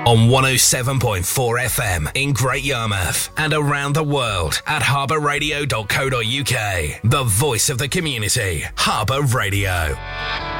On 107.4 FM in Great Yarmouth and around the world at harbourradio.co.uk. The voice of the community. Harbour Radio.